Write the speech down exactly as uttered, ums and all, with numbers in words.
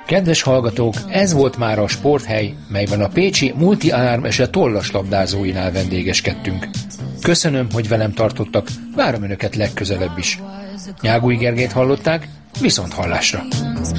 Kedves hallgatók, ez volt már a Sporthely, melyben a pécsi Multi Alarm és a Tollas labdázóinál vendégeskedtünk. Köszönöm, hogy velem tartottak, várom önöket legközelebb is. Nyágúj Gergelyt hallották, viszont hallásra!